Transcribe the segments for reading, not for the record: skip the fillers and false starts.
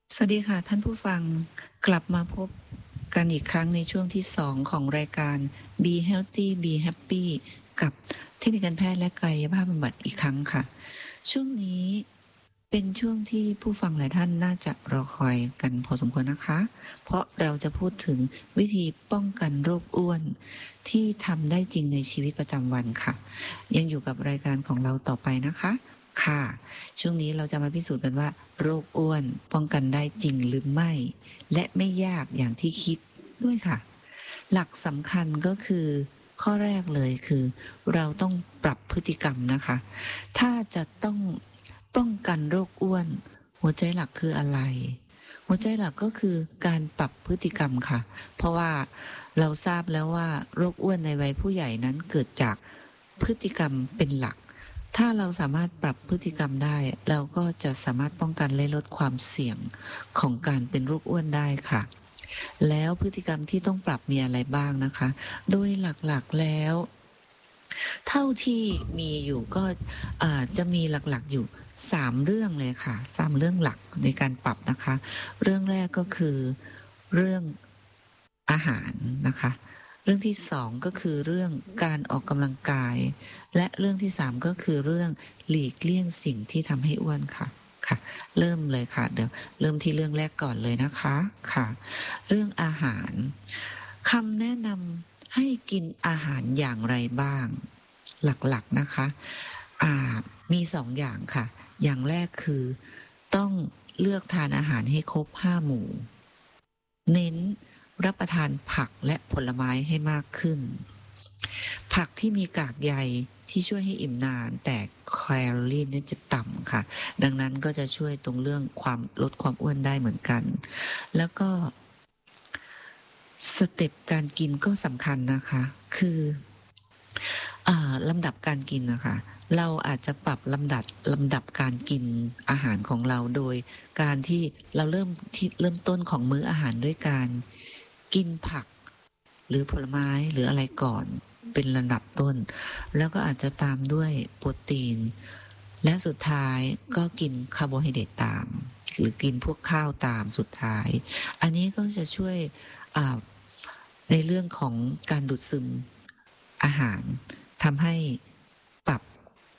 สวัสดีค่ะท่านผู้ฟังกลับมาพบกันอีกครั้งในช่วงที่2ของรายการ Be Healthy Be Happy กับเทคนิคการแพทย์และกายภาพบำบัดอีกครั้งค่ะช่วงนี้เป็นช่วงที่ผู้ฟังหลายท่านน่าจะรอคอยกันพอสมควรนะคะเพราะเราจะพูดถึงวิธีป้องกันโรคอ้วนที่ทำได้จริงในชีวิตประจำวันค่ะยังอยู่กับรายการของเราต่อไปนะคะค่ะ ช่วงนี้เราจะมาพิสูจน์กันว่าโรคอ้วนป้องกันได้จริงหรือไม่และไม่ยากอย่างที่คิดด้วยค่ะหลักสำคัญก็คือข้อแรกเลยคือเราต้องปรับพฤติกรรมนะคะถ้าจะต้องป้องกันโรคอ้วนหัวใจหลักคืออะไรหัวใจหลักก็คือการปรับพฤติกรรมค่ะเพราะว่าเราทราบแล้วว่าโรคอ้วนในวัยผู้ใหญ่นั้นเกิดจากพฤติกรรมเป็นหลัก ถ้าเราสามารถปรับพฤติกรรมได้เราก็จะสามารถป้องกันและลดความเสี่ยงของการเป็นโรคอ้วนได้ค่ะแล้วพฤติกรรมที่ต้องปรับมีอะไรบ้างนะคะโดยหลักๆแล้วเท่าที่มีอยู่ก็จะมีหลักๆอยู่3เรื่องเลยค่ะ3เรื่องหลักในการปรับนะคะเรื่องแรกก็คือเรื่องอาหารนะคะเรื่องที่2ก็คือเรื่องการออกกำลังกาย และเรื่องที่3ก็คือเรื่องหลีกเลี่ยงสิ่งที่ทำให้อ้วนค่ะค่ะเริ่มเลยค่ะเดี๋ยวเริ่มที่เรื่องแรกก่อนเลยนะคะค่ะเรื่องอาหารคำแนะนำให้กินอาหารอย่างไรบ้างหลักๆนะคะมี2อย่างค่ะอย่างแรกคือต้องเลือกทานอาหารให้ครบ5หมู่เน้นรับประทานผักและผลไม้ให้มากขึ้น ผักที่มีกากใยที่ช่วยให้อิ่มนานแต่แคลอรี่เนี่ยจะต่ำค่ะดังนั้นก็จะช่วยตรงเรื่องความลดความอ้วนได้เหมือนกันแล้วก็สเต็ปการกินก็สำคัญนะคะคือลำดับการกินนะคะเราอาจจะปรับลำดับการกินอาหารของเราโดยการที่เราเริ่มต้นของมื้ออาหารด้วยการกินผัก หรือผลไม้หรืออะไรก่อนเป็นระดับต้นแล้วก็อาจจะตามด้วยโปรตีนและสุดท้ายก็กินคาร์โบไฮเดรตตามหรือกินพวกข้าวตามสุดท้ายอันนี้ก็จะช่วยในเรื่องของการดูดซึมอาหารทำให้ปรับ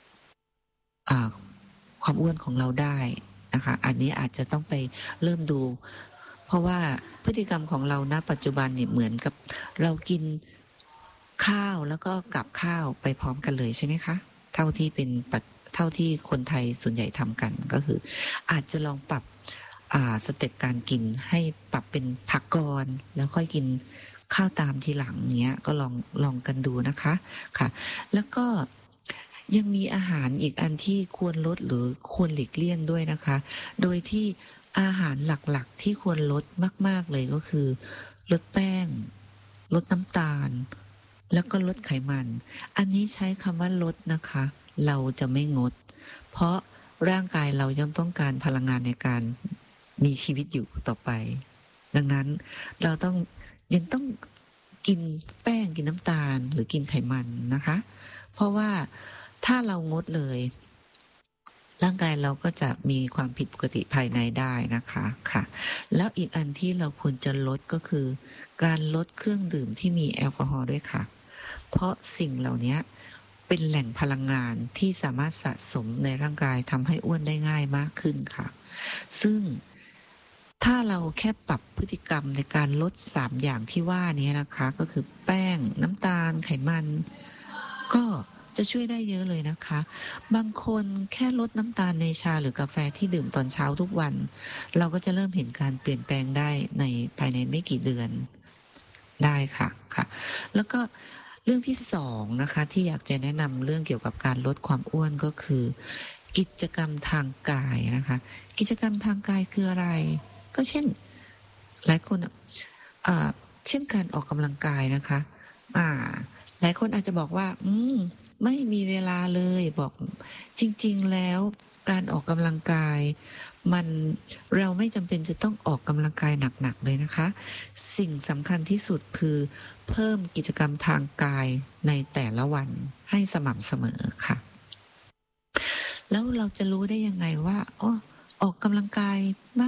ความอ้วนของเราได้นะคะอันนี้อาจจะต้องไปเริ่มดูเพราะว่าพฤติกรรมของเราณปัจจุบันเนี่ยเหมือนกับเรากินข้าวแล้วก็กับข้าวไปพร้อมกันเลยใช่ไหมคะเท่าที่คนไทยส่วนใหญ่ทำกันก็คืออาจจะลองปรับสเต็ปการกินให้ปรับเป็นผักก่อนแล้วค่อยกินข้าวตามทีหลังเนี้ยก็ลองกันดูนะคะค่ะแล้วก็ยังมีอาหารอีกอันที่ควรลดหรือควรหลีกเลี่ยงด้วยนะคะโดยที่อาหารหลักๆที่ควรลดมากๆเลยก็คือลดแป้งลดน้ำตาลแล้วก็ลดไขมันอันนี้ใช้คำว่าลดนะคะเราจะไม่งดเพราะร่างกายเรายังต้องการพลังงานในการมีชีวิตอยู่ต่อไปดังนั้นเรายังต้องกินแป้งกินน้ำตาลหรือกินไขมันนะคะเพราะว่าถ้าเรางดเลยร่างกายเราก็จะมีความผิดปกติภายในได้นะคะค่ะแล้วอีกอันที่เราควรจะลดก็คือการลดเครื่องดื่มที่มีแอลกอฮอล์ด้วยค่ะเพราะสิ่งเหล่านี้เป็นแหล่งพลังงานที่สามารถสะสมในร่างกายทำให้อ้วนได้ง่ายมากขึ้นค่ะซึ่งถ้าเราแค่ปรับพฤติกรรมในการลด3อย่างที่ว่านี้นะคะก็คือแป้งน้ำตาลไขมันก็จะช่วยได้เยอะเลยนะคะบางคนแค่ลดน้ำตาลในชาหรือกาแฟที่ดื่มตอนเช้าทุกวันเราก็จะเริ่มเห็นการเปลี่ยนแปลงได้ในภายในไม่กี่เดือนได้ค่ะค่ะแล้วก็เรื่องที่2นะคะที่อยากจะแนะนำเรื่องเกี่ยวกับการลดความอ้วนก็คือกิจกรรมทางกายนะคะกิจกรรมทางกายคืออะไร ก็เช่นหลายคนอ่าเช่นการออกกำลังกายนะคะอ่าหลายคนอาจจะบอกว่าไม่มีเวลาเลยบอกจริงๆแล้วการออกกำลังกายมันเราไม่จำเป็นจะต้องออกกำลังกายหนักๆเลยนะคะสิ่งสำคัญที่สุดคือเพิ่มกิจกรรมทางกายในแต่ละวันให้สม่ำเสมอค่ะแล้วเราจะรู้ได้ยังไงว่าอ๋อออกกำลังกาย